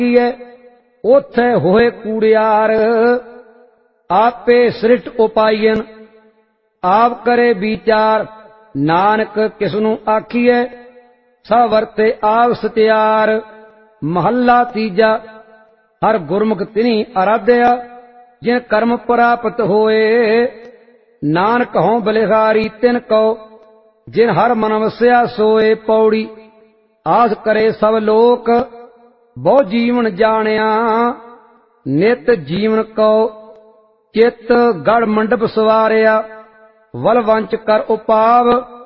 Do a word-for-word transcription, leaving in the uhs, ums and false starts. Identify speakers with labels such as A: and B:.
A: आखिए ओथे होए कूड़ियार। आपे सृष्ट उपायन आप करे विचार। नानक किसनू आखिए सा वरते आप सत्यार। महला तीजा हर गुरमुख तिनी आराध्या जिन कर्म प्राप्त होए। नानक हों बलिहारी तिन को जिन हर मन वस्या सोए। पौड़ी आस करे सब लोक बहु जीवन जानिया। नित जीवन को चित गढ़ मंडप सवारिया। वल वंच कर उपाव